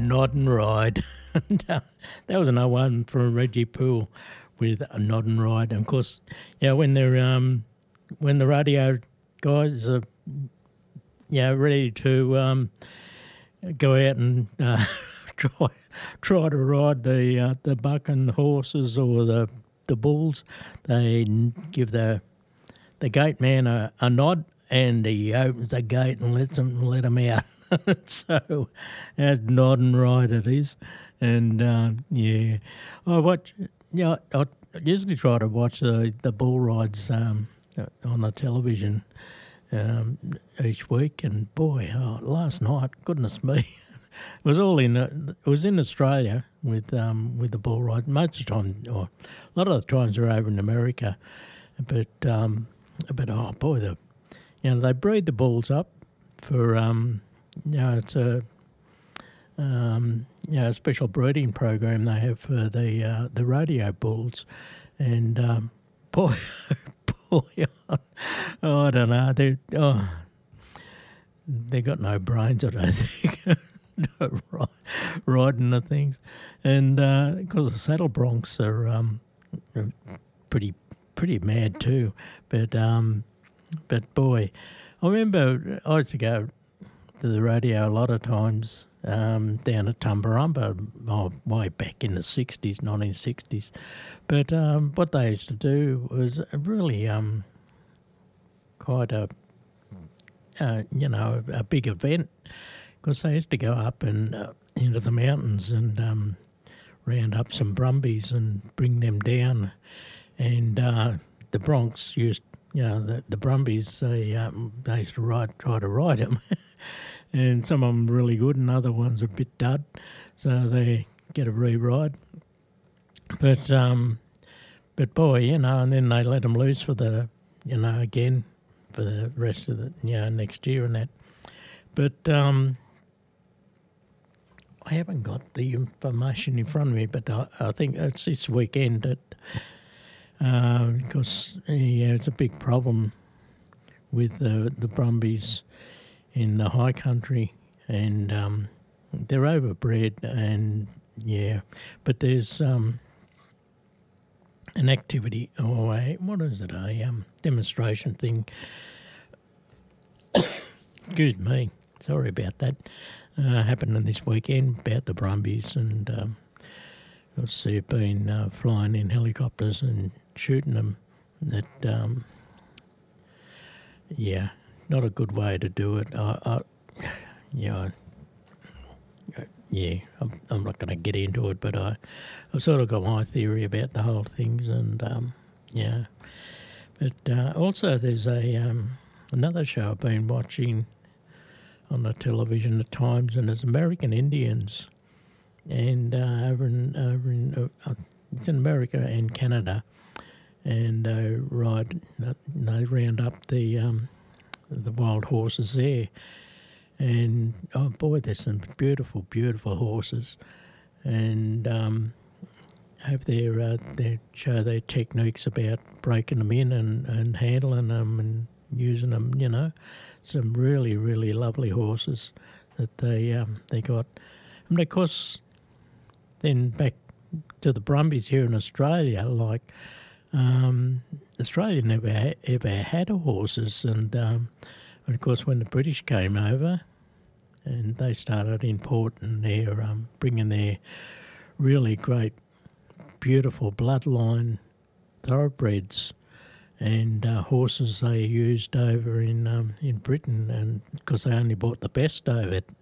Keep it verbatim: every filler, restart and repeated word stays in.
Nod and Ride. And, uh, that was another one from Reggie Poole with a Nod and Ride. And of course, yeah, when they're um, when the radio guys are yeah ready to um, go out and uh, try try to ride the uh, the bucking horses or the the bulls, they give the the gate man a, a nod, and he opens the gate and lets them let them out. So that's Nod and Ride it is. And uh, yeah, I watch. Yeah, I usually try to watch the the bull rides um, on the television um, each week. And boy, oh, last night, goodness me, it was all in. It was in Australia with um, with the bull ride. Most of the time, or a lot of the times, they're over in America. But um, but oh boy, the you know they breed the bulls up for um, you know it's a Um, you know, a special breeding program they have for the uh, the rodeo bulls, and um, boy, boy, oh, I don't know, they oh, they got no brains, I don't think, no, riding the things, and uh, because the saddle broncs are um, pretty pretty mad too, but um, but boy, I remember I used to go to the rodeo a lot of times. Um, down at Tumbarumba, oh, way back in the sixties, nineteen sixties. But um, what they used to do was really um, quite a, uh, you know, a big event, because they used to go up and uh, into the mountains and um, round up some brumbies and bring them down. And uh, the broncs used, you know, the, the brumbies, they, um, they used to ride, try to ride them. And some of them were really good, and other ones are a bit dud, so they get a re-ride. But um, but boy, you know, and then they let them loose for the, you know, again for the rest of the, you know, next year and that. But um, I haven't got the information in front of me, but I, I think it's this weekend that uh, because yeah, it's a big problem with the the brumbies in the high country, and um, they're overbred, and yeah, but there's um, an activity, or a, what is it, a um, demonstration thing, excuse me, sorry about that, uh, happening this weekend about the brumbies, and um, you'll see it been uh, flying in helicopters and shooting them, that, um, yeah, not a good way to do it. I, I, yeah, I, yeah, I'm, I'm not going to get into it, but I, I've sort of got my theory about the whole things, and um, yeah. But uh, also, there's a um, another show I've been watching on the television at times, and it's American Indians, and uh, over in over in uh, it's in America and Canada, and they ride, they round up the um, the wild horses there, and oh boy, there's some beautiful, beautiful horses, and um, have their uh, their show their techniques about breaking them in and, and handling them and using them. You know, some really, really lovely horses that they um, they got. I mean, of course, then back to the brumbies here in Australia, like. Um, Australia never ha- ever had horses, and, um, and of course when the British came over and they started importing their, um, bringing their really great, beautiful bloodline thoroughbreds and uh, horses they used over in um, in Britain, and because they only bought the best over